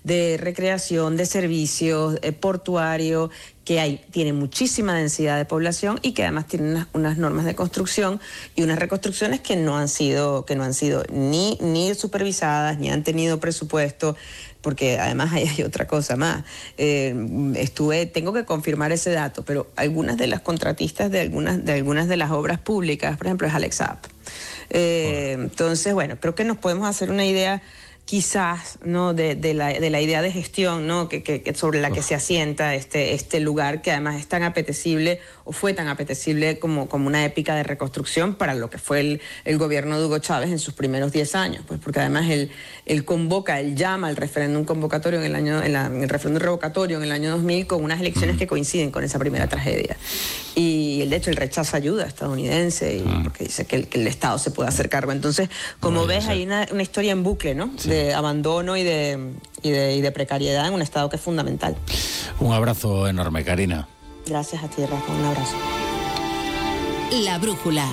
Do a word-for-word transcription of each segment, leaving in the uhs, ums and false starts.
de recreación, de servicios, eh, portuario, que hay, tiene muchísima densidad de población y que además tiene unas, unas normas de construcción y unas reconstrucciones que no han sido, que no han sido ni, ni supervisadas, ni han tenido presupuesto, porque además hay, hay otra cosa más. Eh, estuve, tengo que confirmar ese dato, pero algunas de las contratistas de algunas de, algunas de las obras públicas, por ejemplo, es Alex Saab. Eh, entonces, bueno, creo que nos podemos hacer una idea quizás, ¿no?, de, de, la, de la idea de gestión, ¿no?, que, que, que sobre la que se asienta este, este lugar, que además es tan apetecible, o fue tan apetecible como, como una épica de reconstrucción para lo que fue el, el gobierno de Hugo Chávez en sus primeros diez años, pues porque además él, él convoca, él llama al referéndum convocatorio en el año, en, la, en el referéndum revocatorio en el año dos mil con unas elecciones que coinciden con esa primera tragedia. Y él, de hecho, él rechaza ayuda estadounidense, y, porque dice que el, que el Estado se puede hacer cargo. Entonces, como no, ves, hay una, una historia en bucle, ¿no?, sí, de abandono y de, y, de, y de precariedad en un Estado que es fundamental. Un abrazo enorme, Karina. Gracias a ti, Rafa, un abrazo. La brújula.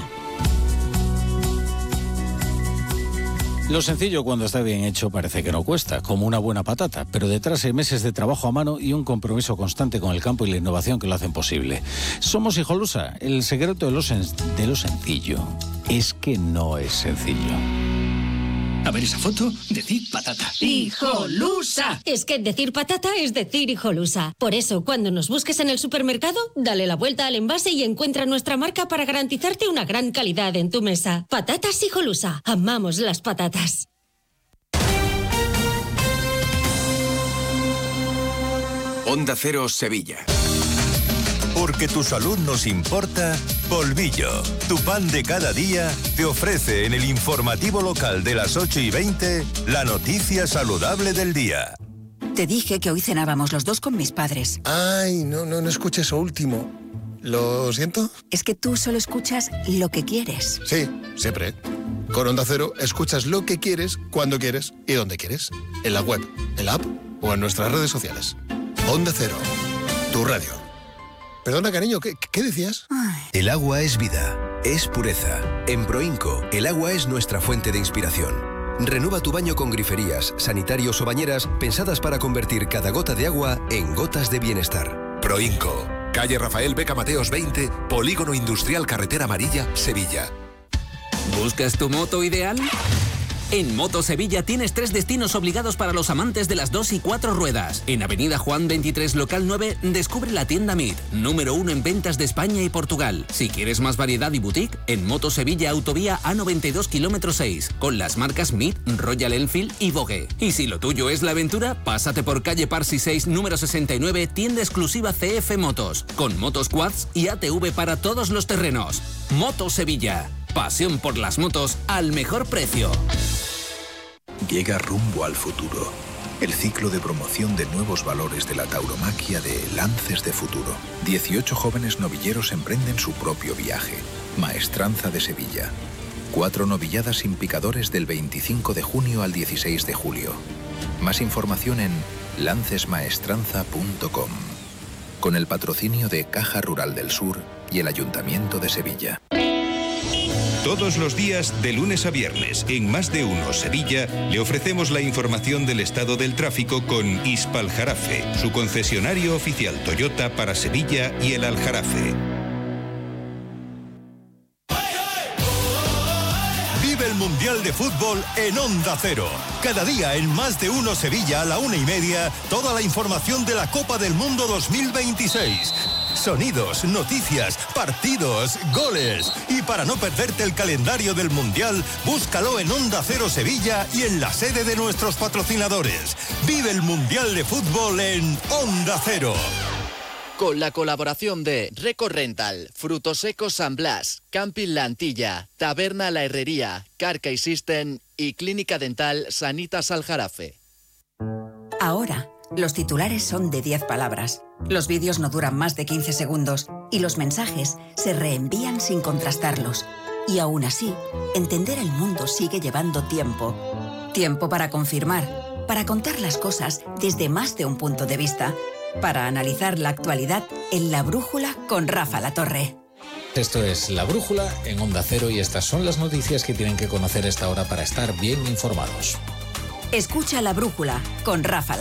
Lo sencillo, cuando está bien hecho, parece que no cuesta, como una buena patata, pero detrás hay meses de trabajo a mano y un compromiso constante con el campo y la innovación que lo hacen posible. Somos Hijolusa. El secreto de lo, sen- de lo sencillo es que no es sencillo. A ver esa foto, decir patata. ¡Hijolusa! Es que decir patata es decir Hijolusa. Por eso, cuando nos busques en el supermercado, dale la vuelta al envase y encuentra nuestra marca para garantizarte una gran calidad en tu mesa. Patatas Hijolusa. Amamos las patatas. Onda Cero Sevilla. Porque tu salud nos importa, Polvillo, tu pan de cada día, te ofrece en el informativo local de las ocho y veinte la noticia saludable del día. Te dije que hoy cenábamos los dos con mis padres. Ay, no, no, no escuché eso último. ¿Lo siento? Es que tú solo escuchas lo que quieres. Sí, siempre. Con Onda Cero escuchas lo que quieres, cuando quieres y donde quieres. En la web, en la app o en nuestras redes sociales. Onda Cero, tu radio. Perdona, cariño, ¿qué, qué decías? Ay. El agua es vida, es pureza. En Proinco, el agua es nuestra fuente de inspiración. Renueva tu baño con griferías, sanitarios o bañeras pensadas para convertir cada gota de agua en gotas de bienestar. Proinco, calle Rafael Beca Mateos veinte, Polígono Industrial Carretera Amarilla, Sevilla. ¿Buscas tu moto ideal? En Moto Sevilla tienes tres destinos obligados para los amantes de las dos y cuatro ruedas. En Avenida Juan veintitrés, local nueve, descubre la tienda M I D, número uno en ventas de España y Portugal. Si quieres más variedad y boutique, en Moto Sevilla Autovía A noventa y dos kilómetros seis, con las marcas M I D, Royal Enfield y Vogue. Y si lo tuyo es la aventura, pásate por calle Parsi seis, número sesenta y nueve, tienda exclusiva C F Motos, con motos quads y A T V para todos los terrenos. Moto Sevilla. Pasión por las motos al mejor precio. Llega Rumbo al Futuro, el ciclo de promoción de nuevos valores de la tauromaquia de Lances de Futuro. dieciocho jóvenes novilleros emprenden su propio viaje. Maestranza de Sevilla. Cuatro novilladas sin picadores del veinticinco de junio al dieciséis de julio. Más información en lances maestranza punto com. Con el patrocinio de Caja Rural del Sur y el Ayuntamiento de Sevilla. Todos los días, de lunes a viernes, en Más de Uno Sevilla, le ofrecemos la información del estado del tráfico con Hispaljarafe, su concesionario oficial Toyota para Sevilla y el Aljarafe. Vive el Mundial de Fútbol en Onda Cero. Cada día en Más de Uno Sevilla a la una y media, toda la información de la Copa del Mundo dos mil veintiséis. Sonidos, noticias, partidos, goles. Y para no perderte el calendario del Mundial, búscalo en Onda Cero Sevilla y en la sede de nuestros patrocinadores. Vive el Mundial de Fútbol en Onda Cero. Con la colaboración de Record Rental, Frutos Secos San Blas, Camping La Antilla, Taberna La Herrería, Carcay System y Clínica Dental Sanitas Aljarafe. Ahora, los titulares son de diez palabras. Los vídeos no duran más de quince segundos y los mensajes se reenvían sin contrastarlos. Y aún así, entender el mundo sigue llevando tiempo. Tiempo para confirmar, para contar las cosas desde más de un punto de vista, para analizar la actualidad en La Brújula con Rafa Latorre. Esto es La Brújula en Onda Cero y estas son las noticias que tienen que conocer a esta hora para estar bien informados. Escucha La Brújula con Rafa